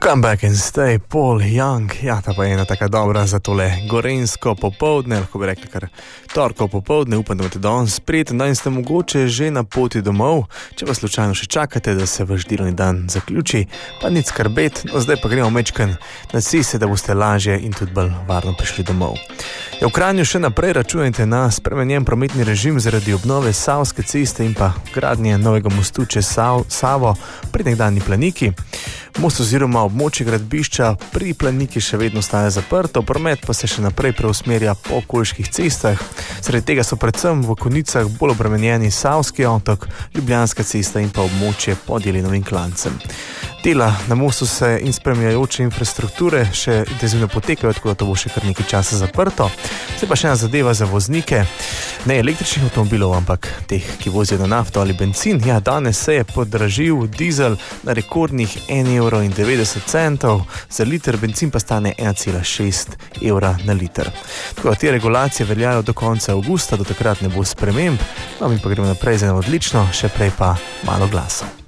Come back and stay, Paul Young. Ja, ta pa je ena taka dobra za tole gorenjsko popoldne, lahko bi rekli kar torko popoldne. Upam, da imate danes prijeten dan in ste mogoče že na poti domov. Če pa slučajno še čakate, da se vaš delovni dan zaključi, pa nič skrbet. No, zdaj pa gremo mečken na sise, da boste lažje in tudi bolj varno prišli domov. V Kranju še naprej računajte na spremenjen prometni režim zaradi obnove Savske ceste in pa gradnje novega mostu čez Savo pri nekdanji Planiki. Most oziroma območje gradbišča pri Planiki še vedno ostaja zaprto, promet pa se še naprej preusmerja po okoliških cestah. Zaradi tega so predvsem v konicah bolj obremenjeni Savski otok, Ljubljanska cesta in pa območje pod Jelenovim klancem. Dela na mostu se in spremljajoče infrastrukture še intenzivno potekajo, tako da to bo še kar nekaj časa zaprto. Zdaj pa še ena zadeva za voznike, ne električnih avtomobilov, ampak teh, ki vozijo na nafto ali bencin. Ja, danes se je podražil dizel na rekordnih 1,90 €, za liter, bencin pa stane 1,6 € na liter. Tako da te regulacije veljajo do konca avgusta, do takrat ne bo sprememb. No, mi pa gremo naprej za eno odlično, še prej pa malo glasov.